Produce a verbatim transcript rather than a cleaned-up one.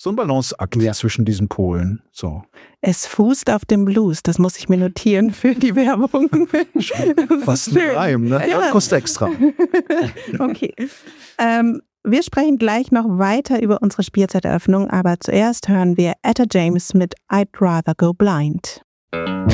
So ein Balanceakt Ja. zwischen diesen Polen. So. Es fußt auf dem Blues. Das muss ich mir notieren für die Werbung. Was ein Reim, ne? Ja. Das kostet extra. Okay. Ähm, wir sprechen gleich noch weiter über unsere Spielzeiteröffnung, aber zuerst hören wir Etta James mit I'd Rather Go Blind.